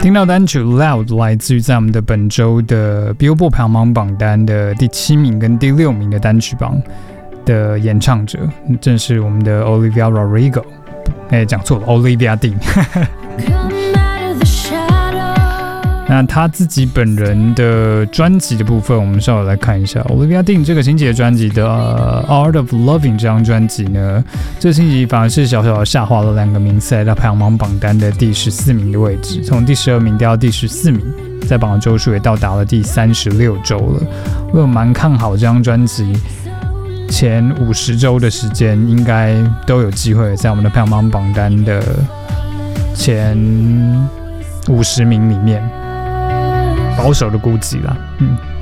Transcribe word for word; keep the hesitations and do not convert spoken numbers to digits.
听到单曲 Loud 来自于在我们的本周的 Billboard 排行榜榜单的第七名跟第六名的单曲榜的演唱者，正是我们的 Olivia Rodrigo。哎，讲错了 ，Olivia Dean 。那他自己本人的专辑的部分，我们稍微来看一下。Olivia Dean 这个星期的专辑的、呃、Art of Loving 这张专辑呢，这个星期反而是小小的下滑了两个名次，来到排行榜榜单的第十四名的位置，从第十二名掉到第十四名，在榜的周数也到达了第三十六周了。我有蛮看好这张专辑，前五十周的时间应该都有机会在我们的排行榜榜单的前五十名里面。保守的估计啦，嗯。